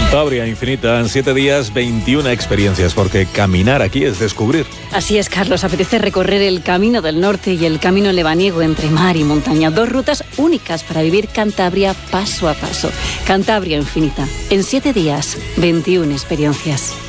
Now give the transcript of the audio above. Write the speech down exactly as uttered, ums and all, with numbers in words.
Cantabria Infinita, en siete días, veintiuna experiencias, porque caminar aquí es descubrir. Así es, Carlos, apetece recorrer el Camino del Norte y el Camino Lebaniego entre mar y montaña, dos rutas únicas para vivir Cantabria paso a paso. Cantabria Infinita, en siete días, veintiuna experiencias.